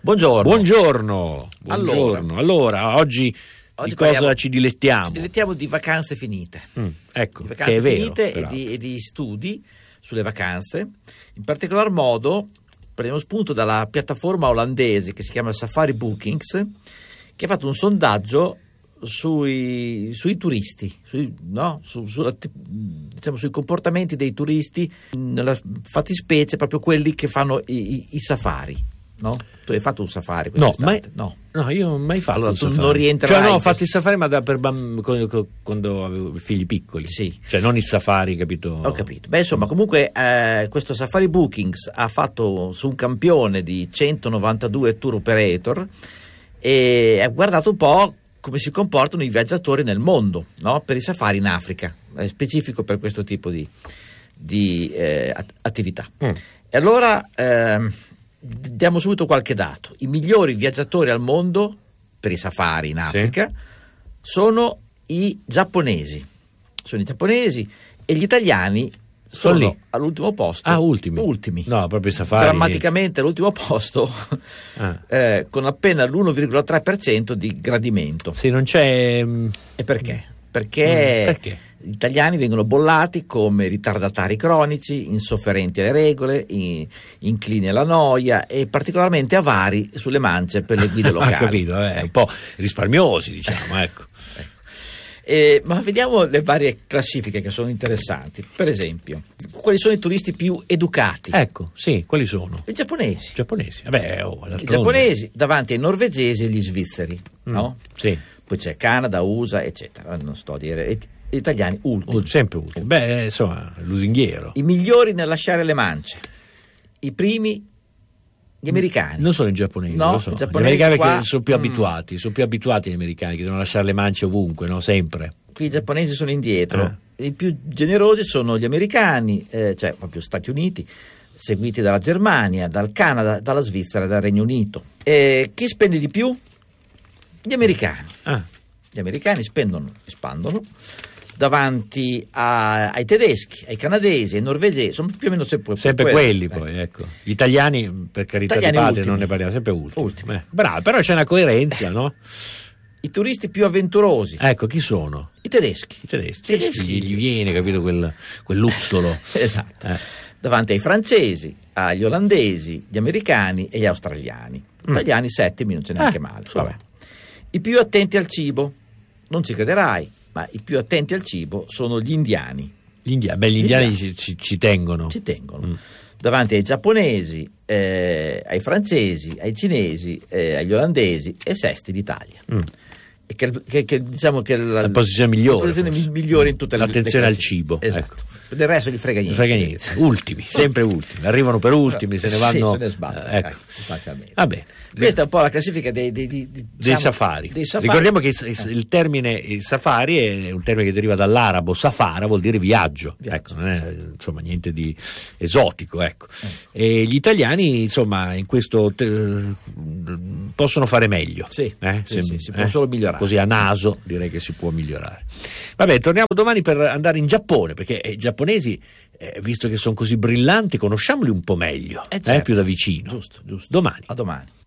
Buongiorno. Buongiorno. Allora, oggi di cosa ci dilettiamo? Ci dilettiamo di vacanze finite. Ecco, di vacanze che è vero, finite peraltro. e di studi sulle vacanze. In particolar modo prendiamo spunto dalla piattaforma olandese che si chiama Safari Bookings, che ha fatto un sondaggio sui turisti, sui comportamenti dei turisti, nella fattispecie proprio quelli che fanno i safari. No? Tu hai fatto un safari quest'estate? No, io non ho mai fatto un tu safari. non rientrerai. Ho fatto il safari, ma quando avevo figli piccoli. Sì. Cioè non i safari, capito? Ho capito. Beh, insomma, comunque questo Safari Bookings ha fatto su un campione di 192 tour operator e ha guardato un po' come si comportano i viaggiatori nel mondo, no? Per i safari in Africa, è specifico per questo tipo di attività. E allora diamo subito qualche dato. I migliori viaggiatori al mondo per i safari in Africa sono i giapponesi. E gli italiani sono lì all'ultimo posto. Ultimi. No, proprio i safari. Drammaticamente all'ultimo posto, con appena l'1,3% di gradimento. Sì, non c'è. E perché? Perché gli italiani vengono bollati come ritardatari cronici, insofferenti alle regole, inclini alla noia e particolarmente avari sulle mance per le guide locali. Capito, un po' risparmiosi, diciamo, ecco. Ma vediamo le varie classifiche che sono interessanti. Per esempio, quali sono i turisti più educati? Ecco, sì, quali sono? I giapponesi. I giapponesi davanti ai norvegesi e agli svizzeri, no? Sì. Poi c'è Canada, USA, eccetera. Non sto a dire. Gli italiani ultimi. Sempre ultimi. Beh, insomma, lusinghiero. I migliori nel lasciare le mance. I primi, gli americani. Non sono i giapponesi, no, lo so. I Gli giapponesi americani qua, perché sono più abituati gli americani, che devono lasciare le mance ovunque, no? Sempre. Qui i giapponesi sono indietro. I più generosi sono gli americani, cioè proprio Stati Uniti, seguiti dalla Germania, dal Canada, dalla Svizzera e dal Regno Unito. Chi spende di più? Gli americani. Gli americani espandono davanti ai tedeschi, ai canadesi, ai norvegesi, sono più o meno sempre quelli poi, ecco. Gli italiani, per carità di patria, non ne parliamo, sempre ultimi. Bravo, però c'è una coerenza, no? I turisti più avventurosi. Ecco, chi sono? I tedeschi. Gli viene, capito, quel luxolo. Esatto. Davanti ai francesi, agli olandesi, gli americani e gli australiani. Gli italiani settimi, non c'è neanche male. Vabbè. I più attenti al cibo, non ci crederai, ma i più attenti al cibo sono gli indiani. Gli indiani ci tengono. Davanti ai giapponesi, ai francesi, ai cinesi, agli olandesi e sesti l'Italia. E che diciamo che la posizione migliore in tutte le l'attenzione al cibo. Esatto. Ecco. Del resto gli frega niente. Ultimi, sempre ultimi. Arrivano per ultimi, se ne vanno. Se ne sbattono. Ecco. Va bene. Questa è un po' la classifica dei safari. Ricordiamo che il termine safari è un termine che deriva dall'arabo safara, vuol dire viaggio. Ecco, non è insomma niente di esotico, ecco. E gli italiani, insomma, in questo possono fare meglio. Si può solo migliorare. Così a naso direi che si può migliorare. Vabbè, torniamo domani per andare in Giappone, perché i giapponesi, visto che sono così brillanti, conosciamoli un po' meglio, certo. più da vicino. Giusto. Domani. A domani.